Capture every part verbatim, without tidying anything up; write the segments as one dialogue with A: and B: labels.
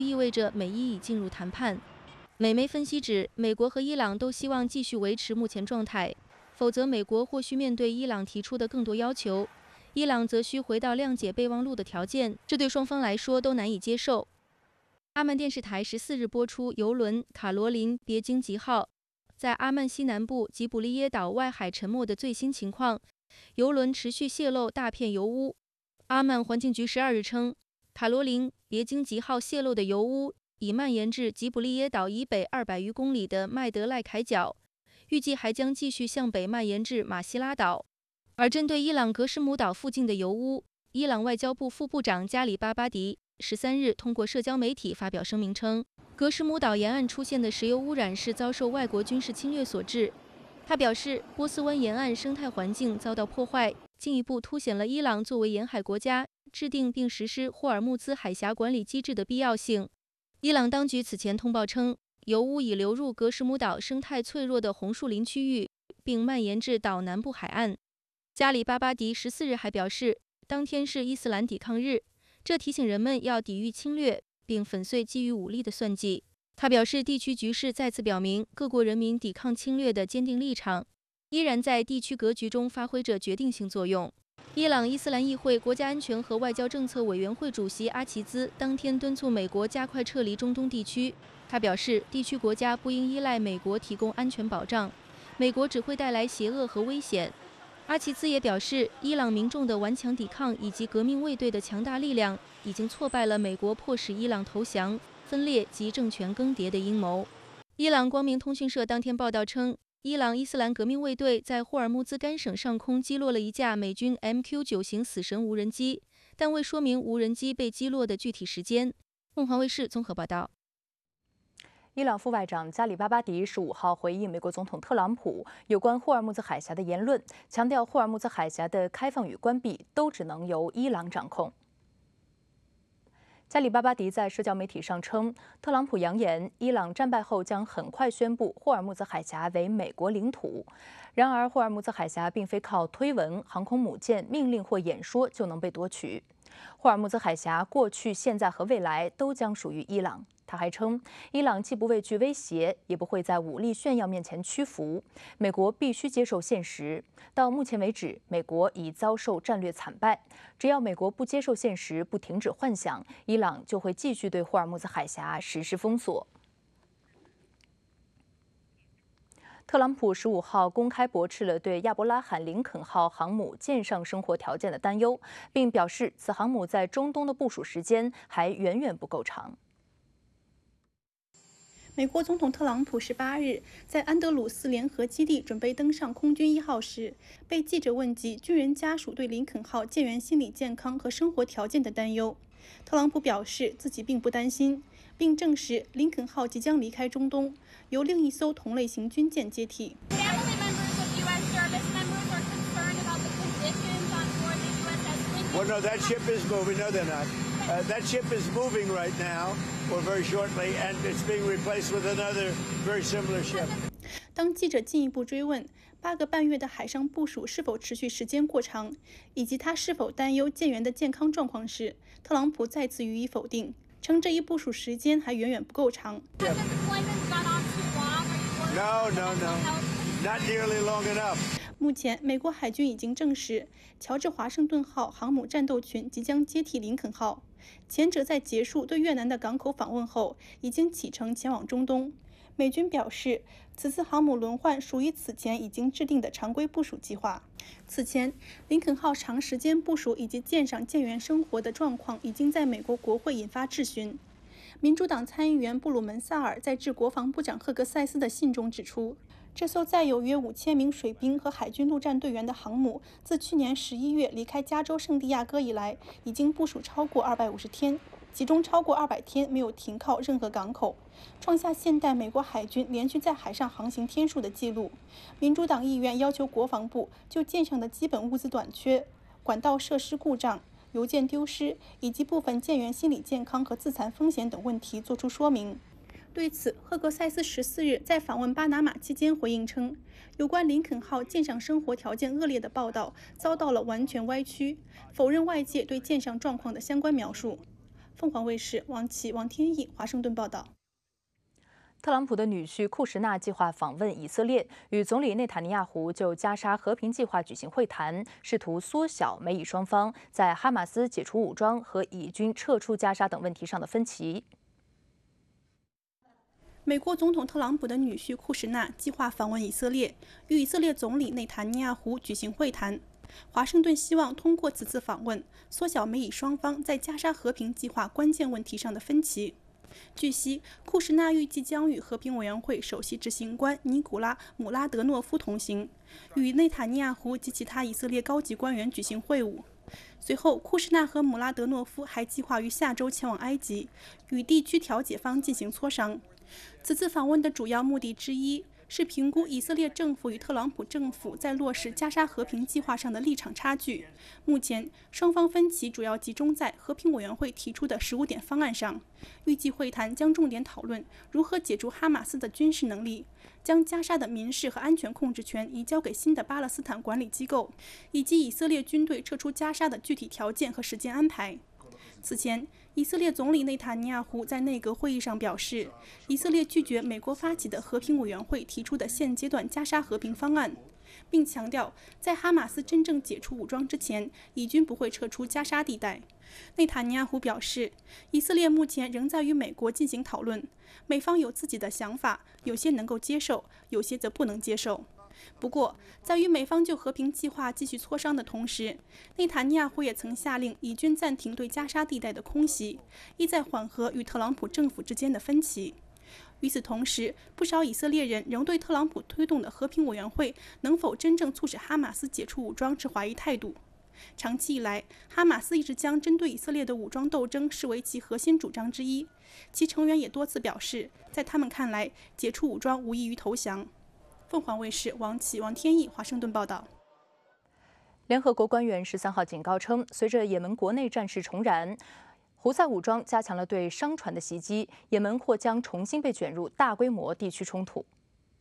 A: 意味着美伊已进入谈判。美媒分析指，美国和伊朗都希望继续维持目前状态，否则美国或需面对伊朗提出的更多要求，伊朗则需回到谅解备忘录的条件，这对双方来说都难以接受。阿曼电视台十四日播出油轮卡罗琳·别经吉号在阿曼西南部吉卜利耶岛外海沉没的最新情况，油轮持续泄漏大片油污。阿曼环境局十二日称，卡罗琳·别经吉号泄漏的油污已蔓延至吉卜利耶岛以北二百余公里的麦德赖凯角，预计还将继续向北蔓延至马希拉岛。而针对伊朗格什姆岛附近的油污，伊朗外交部副部长加里巴巴迪十三日通过社交媒体发表声明称，格什姆岛沿岸出现的石油污染是遭受外国军事侵略所致。他表示，波斯湾沿岸生态环境遭到破坏，进一步凸显了伊朗作为沿海国家制定并实施霍尔木兹海峡管理机制的必要性。伊朗当局此前通报称，油污已流入格什姆岛生态脆弱的红树林区域，并蔓延至岛南部海岸。加里巴巴迪十四日还表示，当天是伊斯兰抵抗日，这提醒人们要抵御侵略，并粉碎基于武力的算计。他表示，地区局势再次表明各国人民抵抗侵略的坚定立场，依然在地区格局中发挥着决定性作用。伊朗伊斯兰议会国家安全和外交政策委员会主席阿齐兹当天敦促美国加快撤离中东地区。他表示，地区国家不应依赖美国提供安全保障，美国只会带来邪恶和危险。阿齐兹也表示，伊朗民众的顽强抵抗以及革命卫队的强大力量，已经挫败了美国迫使伊朗投降、分裂及政权更迭的阴谋。伊朗光明通讯社当天报道称，伊朗伊斯兰革命卫队在霍尔木兹干省上空击落了一架美军 M Q 九 型死神无人机，但未说明无人机被击落的具体时间。凤凰卫视综合报道。
B: 伊朗副外长加里巴巴迪十五号回应美国总统特朗普有关霍尔木兹海峡的言论，强调霍尔木兹海峡的开放与关闭都只能由伊朗掌控。加里巴巴迪在社交媒体上称，特朗普扬言伊朗战败后将很快宣布霍尔木兹海峡为美国领土。然而，霍尔木兹海峡并非靠推文、航空母舰、命令或演说就能被夺取。霍尔木兹海峡过去、现在和未来都将属于伊朗。他还称，伊朗既不畏惧威胁，也不会在武力炫耀面前屈服。美国必须接受现实。到目前为止，美国已遭受战略惨败。只要美国不接受现实，不停止幻想，伊朗就会继续对霍尔木兹海峡实施封锁。特朗普十五号公开驳斥了对亚伯拉罕·林肯号航母舰上生活条件的担忧，并表示此航母在中东的部署时间还远远不够长。
C: 美国总统特朗普十八日在安德鲁斯联合基地准备登上空军一号时，被记者问及军人家属对林肯号舰员心理健康和生活条件的担忧。特朗普表示自己并不担心，并证实林肯号即将离开中东，由另一艘同类型军舰接替。
D: Well, no, that ship is moving. No, they're not. Uh, that ship is moving right now, or very shortly, and it's being replaced with another very similar ship.
C: 当记者进一步追问八个半月的海上部署是否持续时间过长，以及他是否担忧舰员的健康状况时，特朗普再次予以否定，称这一部署时间还远远不够长。
D: No, no, no, not nearly long enough.
C: 目前，美国海军已经证实，乔治华盛顿号航母战斗群即将接替林肯号。前者在结束对越南的港口访问后，已经启程前往中东。美军表示，此次航母轮换属于此前已经制定的常规部署计划。此前，林肯号长时间部署以及舰上舰员生活的状况已经在美国国会引发质询。民主党参议员布鲁门萨尔在致国防部长赫格塞斯的信中指出，这艘载有约五千名水兵和海军陆战队员的航母，自去年十一月离开加州圣地亚哥以来，已经部署超过二百五十天，其中超过二百天没有停靠任何港口，创下现代美国海军连续在海上航行天数的记录。民主党议员要求国防部就舰上的基本物资短缺、管道设施故障、邮件丢失以及部分舰员心理健康和自残风险等问题作出说明。对此，赫格塞斯十四日在访问巴拿马期间回应称，有关林肯号舰上生活条件恶劣的报道遭到了完全歪曲，否认外界对舰上状况的相关描述。 凤凰卫视王琦、王天意华盛顿报道。
B: 特朗普的女婿库什纳计划访问以色列，与总理内塔尼亚胡就加沙和平计划举行会谈，试图缩小美以双方在哈马斯解除武装和以军撤出加沙等问题上的分歧。
C: 美国总统特朗普的女婿库什纳计划访问以色列，与以色列总理内塔尼亚胡举行会谈。华盛顿希望通过此次访问，缩小美以双方在加沙和平计划关键问题上的分歧。据悉，库什纳预计将与和平委员会首席执行官尼古拉·姆拉德诺夫同行，与内塔尼亚胡及其他以色列高级官员举行会晤。随后，库什纳和姆拉德诺夫还计划于下周前往埃及，与地区调解方进行磋商。此次访问的主要目的之一是评估以色列政府与特朗普政府在落实加沙和平计划上的立场差距。目前，双方分歧主要集中在和平委员会提出的十五点方案上。预计会谈将重点讨论如何解除哈马斯的军事能力，将加沙的民事和安全控制权移交给新的巴勒斯坦管理机构，以及以色列军队撤出加沙的具体条件和时间安排。此前，以色列总理内塔尼亚胡在内阁会议上表示，以色列拒绝美国发起的和平委员会提出的现阶段加沙和平方案，并强调，在哈马斯真正解除武装之前，以军不会撤出加沙地带。内塔尼亚胡表示，以色列目前仍在与美国进行讨论，美方有自己的想法，有些能够接受，有些则不能接受。不过，在与美方就和平计划继续磋商的同时，内塔尼亚胡也曾下令以军暂停对加沙地带的空袭，意在缓和与特朗普政府之间的分歧。与此同时，不少以色列人仍对特朗普推动的和平委员会能否真正促使哈马斯解除武装持怀疑态度。长期以来，哈马斯一直将针对以色列的武装斗争视为其核心主张之一，其成员也多次表示，在他们看来，解除武装无异于投降。凤凰卫视王琦、王天意华盛顿报道。
B: 联合国官员十三号警告称，随着也门国内战事重燃，胡塞武装加强了对商船的袭击，也门或将重新被卷入大规模地区冲突。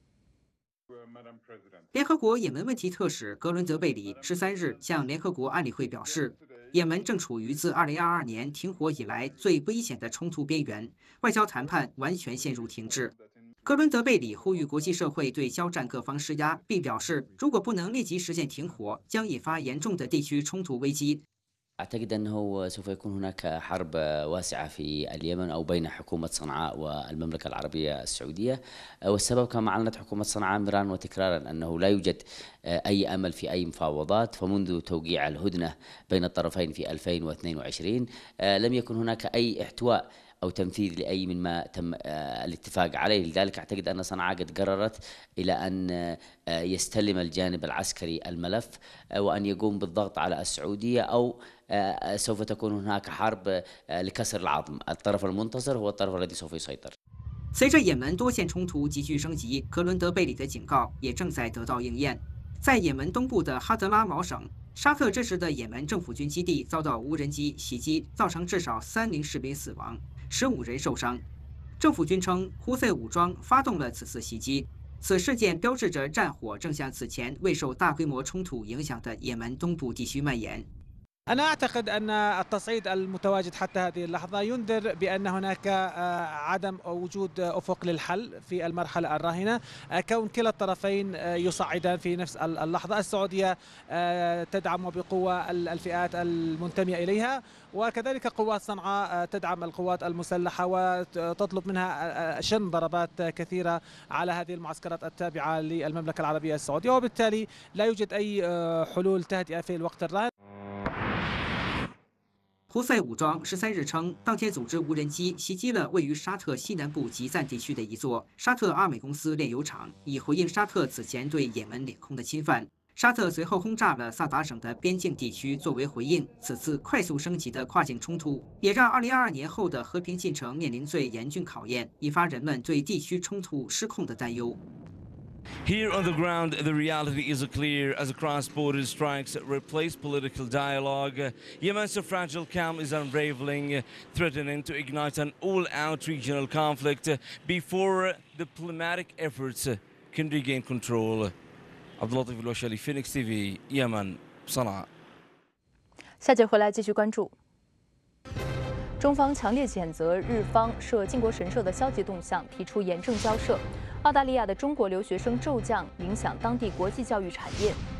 E: 联合国也门问题特使格伦泽贝里十三日向联合国安理会表示，也门正处于自二零二二年停火以来最危险的冲突边缘，外交谈判完全陷入停滞。格伦泽贝里呼吁国际社会对交战各方施压，并表示，如果不能立即实现停火，将引发严重的地区冲突危机。
F: أعتقد أنه سوف يكون هناك حرب واسعة في اليمن أو بين حكومة صنعاء والمملكة العربية السعودية، والسبب كما أعلنت حكومة صنعاء مرارا وتكرارا أنه لا يوجد أي أمل في أي مفاوضات، فمنذ توقيع الهدنة بين الطرفين في ألفين واثنين وعشرين لم يكن هناك أي احتواء أو تنفيذ لأي مما تم الاتفاق عليه. لذلك أعتقد أن صنعاء قد قررت إلى أن يستلم الجانب العسكري الملف وأن يقوم بالضغط على السعودية، أو سوف تكون هناك حرب لكسر العظم. الطرف المنتصر هو الطرف الذي سوف يسيطر.
E: 随着也门多线冲突急剧升级，格伦德贝里的警告也正在得到应验。在也门东部的哈德拉毛省，沙特支持的也门政府军基地遭到无人机袭击，造成至少三名士兵死亡，十五人受伤。政府军称，胡塞武装发动了此次袭击。此事件标志着战火正向此前未受大规模冲突影响的也门东部地区蔓延。
G: أنا أعتقد أن التصعيد المتواجد حتى هذه اللحظة ينذر بأن هناك عدم وجود أفق للحل في المرحلة الراهنة، كون كلا الطرفين يصعدان في نفس اللحظة. السعودية تدعم بقوة الفئات المنتمية إليها، وكذلك قوات صنعاء تدعم القوات المسلحة وتطلب منها شن ضربات كثيرة على هذه المعسكرات التابعة للمملكة العربية السعودية، وبالتالي لا يوجد أي حلول تهدئة في الوقت الراهن.
E: 胡塞武装十三日称，当天组织无人机袭击了位于沙特西南部吉赞地区的一座沙特阿美公司炼油厂，以回应沙特此前对也门领空的侵犯。沙特随后轰炸了萨达省的边境地区作为回应。此次快速升级的跨境冲突，也让二零二二年后的和平进程面临最严峻考验，引发人们对地区冲突失控的担忧。
H: Here on the ground, the reality is clear as cross-border strikes replace political dialogue. Yemen's fragile calm is unraveling, threatening to ignite an all-out regional conflict before diplomatic efforts can regain control. عبد اللطيف الوشالي, Phoenix T V, Yemen, صنعاء.
B: 下节回来继续关注。 中方强烈谴责日方涉靖国神社的消极动向，提出严正交涉。澳大利亚的中国留学生骤降，影响当地国际教育产业。